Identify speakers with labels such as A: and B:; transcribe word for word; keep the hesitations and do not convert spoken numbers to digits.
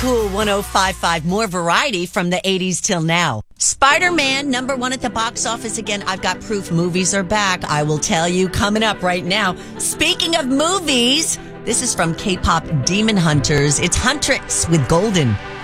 A: Cool one oh five point five, more variety from the eighties till now. Spider-Man, number one at the box office again. I've got proof movies are back. I will tell you coming up right now. Speaking of movies, this is from K-pop Demon Hunters. It's Huntrix with Golden.